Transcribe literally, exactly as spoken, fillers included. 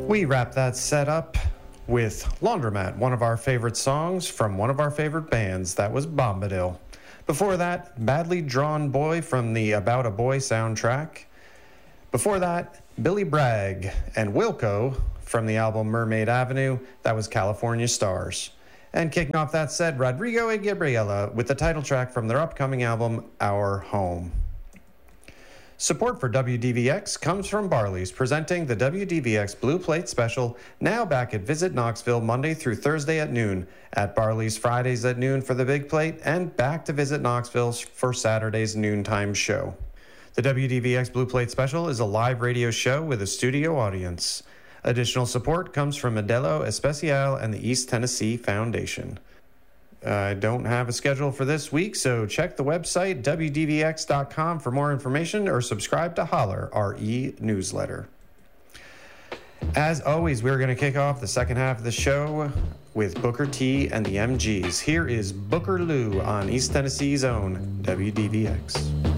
We wrap that set up with Laundromat, one of our favorite songs from one of our favorite bands. That was Bombadil. Before that, Badly Drawn Boy from the About a Boy soundtrack. Before that, Billy Bragg and Wilco from the album Mermaid Avenue. That was California Stars. And kicking off that set, Rodrigo and Gabriela with the title track from their upcoming album, Our Home. Support for W D V X comes from Barley's, presenting the W D V X Blue Plate Special, now back at Visit Knoxville Monday through Thursday at noon, at Barley's Fridays at noon for the Big Plate, and back to Visit Knoxville for Saturday's noontime show. The W D V X Blue Plate Special is a live radio show with a studio audience. Additional support comes from Modelo Especial and the East Tennessee Foundation. I don't have a schedule for this week, so check the website W D V X dot com for more information or subscribe to Holler, our e-newsletter. As always, we're going to kick off the second half of the show with Booker T and the M Gs. Here is Booker Lou on East Tennessee's own W D V X.